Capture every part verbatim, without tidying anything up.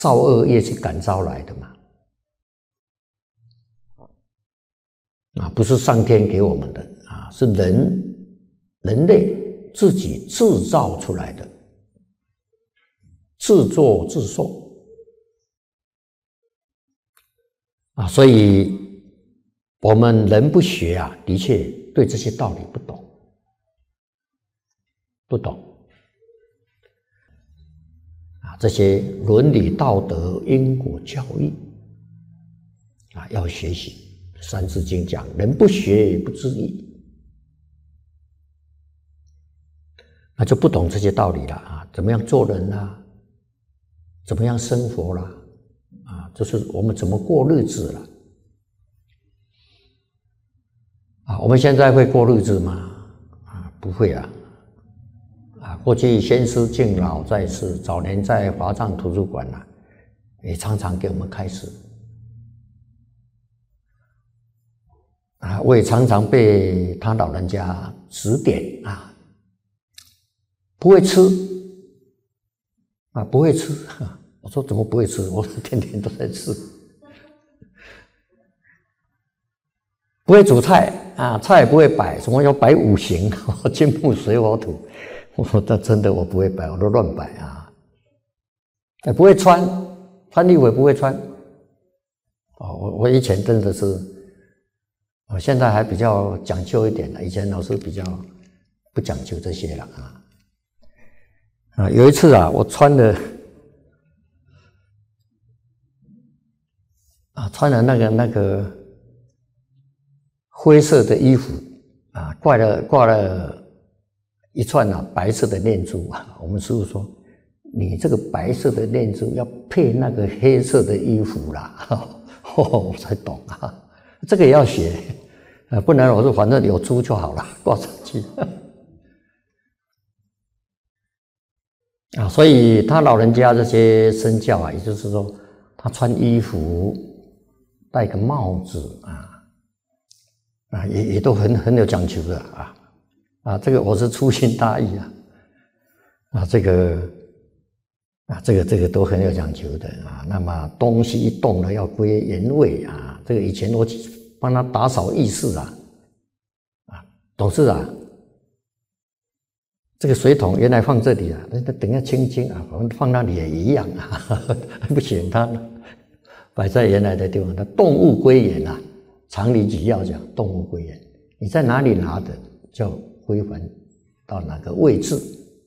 造恶业去感召来的嘛，啊，不是上天给我们的啊，是人人类自己制造出来的，自作自受啊，所以我们人不学啊，的确对这些道理不懂，不懂。这些伦理道德因果教育啊，要学习。《三字经》讲人不学不知义，那就不懂这些道理了啊，怎么样做人啦，怎么样生活啦，啊，就是我们怎么过日子了啊。我们现在会过日子吗？啊，不会啊。过去先师敬老在世，早年在华藏图书馆啊，也常常给我们开示啊，我也常常被他老人家指点啊，不会吃啊，不会吃。我说怎么不会吃？我天天都在吃。不会煮菜啊，菜也不会摆，什么要摆五行，金木水火土。我说那真的我不会摆，我都乱摆啊！也不会穿，穿衣服也不会穿。哦，我我以前真的是，我现在还比较讲究一点了，以前老是比较不讲究这些了啊。啊，有一次啊，我穿了啊，穿了那个那个灰色的衣服啊，挂了挂了。一串啊白色的念珠啊，我们师父说，你这个白色的念珠要配那个黑色的衣服啦，哦，我才懂啊，这个也要学啊，不然我说反正有珠就好了，挂上去啊。所以他老人家这些身教啊，也就是说，他穿衣服戴个帽子啊，啊也也都很很有讲究的啊。啊，这个我是粗心大意啊，啊，这个啊，这个这个都很有讲究的啊。那么东西一动了要归原位啊，这个以前我帮他打扫浴室啊，啊，董事长，这个水桶原来放这里啊，那等一下清清啊，我们放那里也一样啊，不行，它摆在原来的地方，它动物归原啊，常理举要讲动物归原，你在哪里拿的叫归还到哪个位置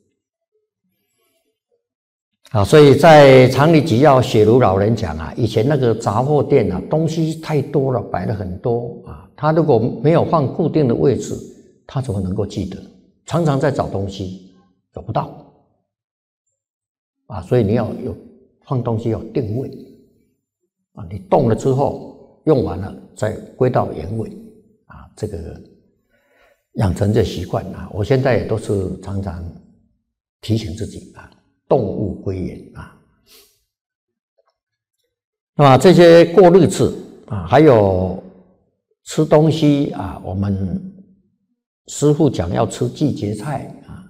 啊？所以在常理举要写如老人讲啊，以前那个杂货店啊，东西太多了，摆了很多啊，他如果没有放固定的位置，他怎么能够记得？常常在找东西，找不到啊，所以你要有放东西要定位啊，你动了之后用完了再归到原位啊，这个养成这习惯啊，我现在也都是常常提醒自己啊，动物归原啊。那么这些过日子啊，还有吃东西啊，我们师父讲要吃季节菜啊，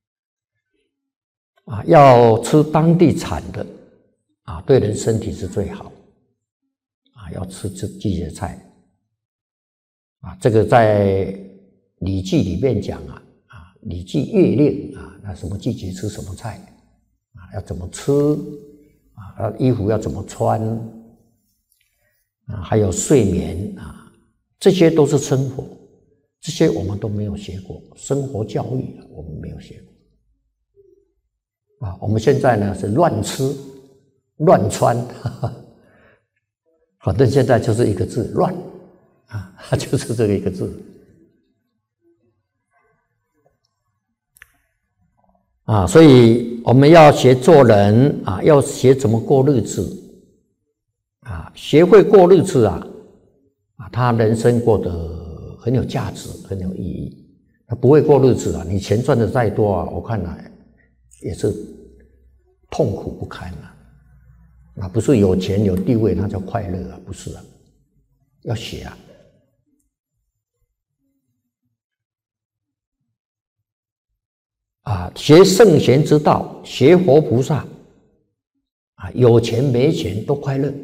啊，要吃当地产的啊，对人身体是最好啊，要吃这季节菜啊，这个在《礼记》里面讲啊，啊，《礼记》月令啊，那什么季节吃什么菜啊，要怎么吃啊，衣服要怎么穿啊，还有睡眠啊，这些都是生活，这些我们都没有学过，生活教育我们没有学过啊。我们现在呢是乱吃乱穿，哈哈，反正现在就是一个字乱啊，就是这个一个字啊。所以我们要学做人啊，要学怎么过日子啊，学会过日子啊，啊，他人生过得很有价值，很有意义。他不会过日子啊，你钱赚的再多啊，我看来也是痛苦不堪啊。啊，不是有钱有地位那叫快乐啊，不是啊，要学啊。啊，学圣贤之道，学佛菩萨啊，有钱没钱都快乐。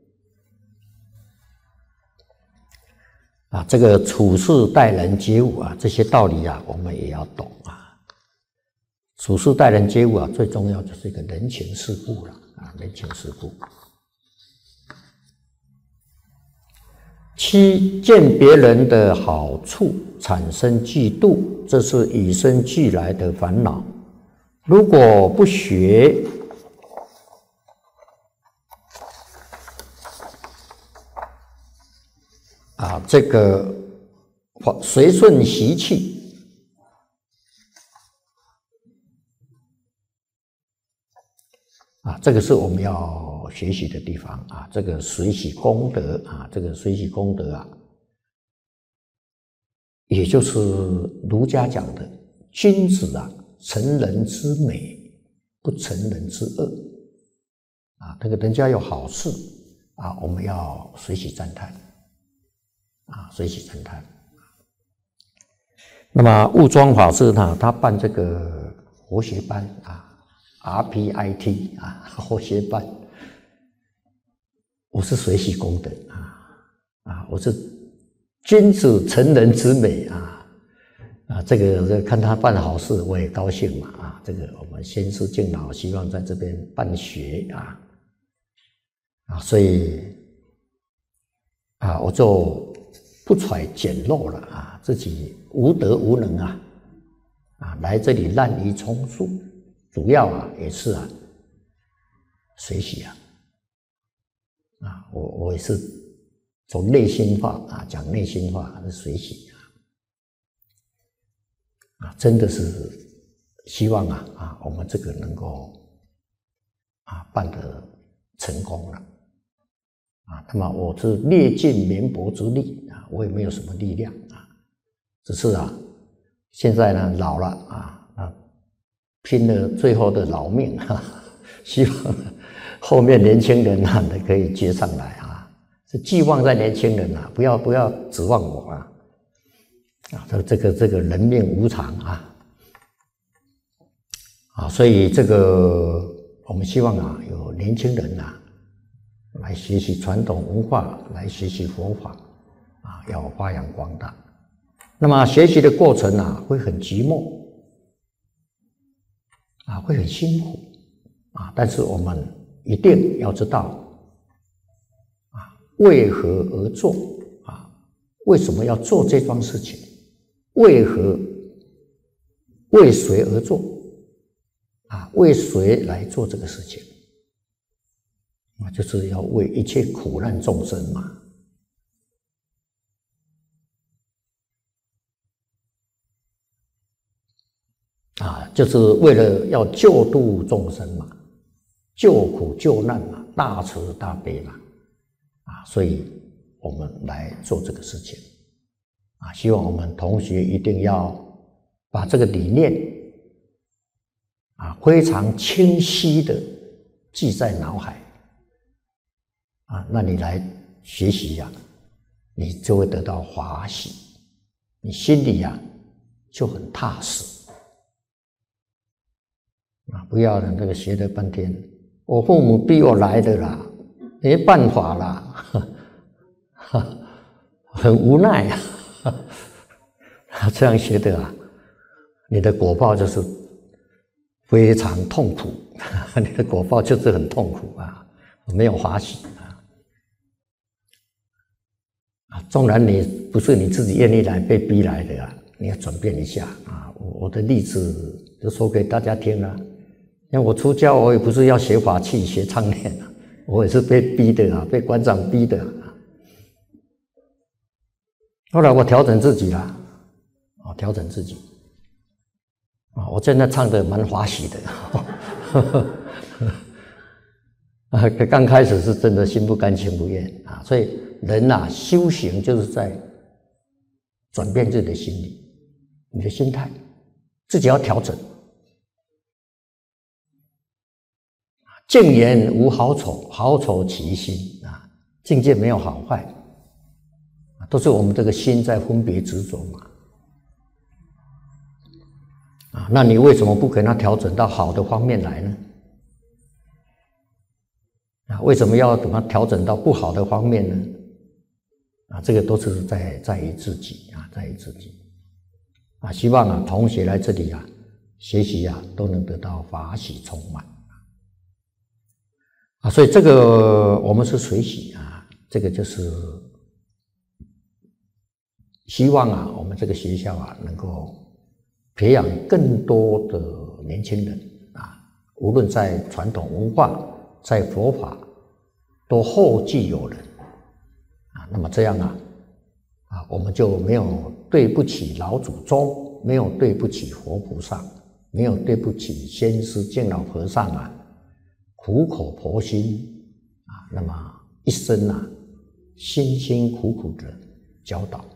啊，这个处事待人接物啊，这些道理啊，我们也要懂啊。处事待人接物啊，最重要就是一个人情世故了啊，人情世故。七，见别人的好处产生嫉妒，这是与生俱来的烦恼。如果不学，啊，这个随顺习气，啊，这个是我们要学习的地方啊。这个随喜功德啊，这个随喜功德啊，也就是儒家讲的君子啊，成人之美，不成人之恶啊。这个人家有好事啊，我们要随喜赞叹啊，随喜赞叹。那么悟庄法师呢，他办这个活学班啊 ，R P I T 啊，活学班，我是随喜功德啊啊，我是君子成人之美啊啊，这个这个看他办好事，我也高兴嘛啊，这个我们先师敬老希望在这边办学啊啊，所以啊，我就不揣简陋了啊，自己无德无能啊，啊，来这里滥竽充数，主要啊也是啊随喜啊，啊，我我也是从内心话啊讲内心话是随喜啊，啊，真的是希望啊啊我们这个能够啊办得成功了。啊，那么我是略尽绵薄之力啊，我也没有什么力量啊，只是啊，现在呢老了啊啊，拼了最后的老命啊，希望后面年轻人啊可以接上来啊，是寄望在年轻人啊，不要不要指望我啊啊，这这个这个人命无常啊啊，所以这个我们希望啊有年轻人啊。来学习传统文化，来学习佛法，啊，要发扬光大。那么学习的过程啊，会很寂寞，啊，会很辛苦，啊，但是我们一定要知道，啊，为何而做，啊，为什么要做这桩事情？为何为谁而做？啊，为谁来做这个事情？啊，就是要为一切苦难众生嘛。啊，就是为了要救度众生嘛，救苦救难嘛，大慈大悲嘛。啊，所以我们来做这个事情。啊，希望我们同学一定要把这个理念啊非常清晰的记在脑海。啊，那你来学习呀、啊，你就会得到欢喜，你心里呀、啊、就很踏实啊！不要那个学了半天，我父母逼我来的啦，没办法啦，呵呵很无奈啊！呵这样学的啊，你的果报就是非常痛苦，你的果报就是很痛苦啊，没有欢喜。啊，纵然你不是你自己愿意来，被逼来的啊，你要转变一下啊！我我的例子就说给大家听了、啊。因为我出家，我也不是要学法器、学唱念啊，我也是被逼的啊，被馆长逼的啊。后来我调整自己了，啊，调整自己啊，我现在唱的蛮欢喜的。啊，刚开始是真的心不甘情不愿啊，所以人呐、啊，修行就是在转变自己的心理，你的心态，自己要调整。境缘无好丑，好丑其心啊，境界没有好坏，都是我们这个心在分别执着嘛。啊，那你为什么不给它调整到好的方面来呢？ 啊，为什么要等它调整到不好的方面呢？啊，这个都是在在于自己啊，在于自己啊。希望啊，同学来这里啊学习啊，都能得到法喜充满啊。所以这个我们是随喜啊，这个就是希望啊，我们这个学校啊，能够培养更多的年轻人啊，无论在传统文化，在佛法，都后继有人。那么这样啊，啊，我们就没有对不起老祖宗，没有对不起佛菩萨，没有对不起先师敬老和尚啊，苦口婆心啊，那么一生啊，辛辛苦苦的教导。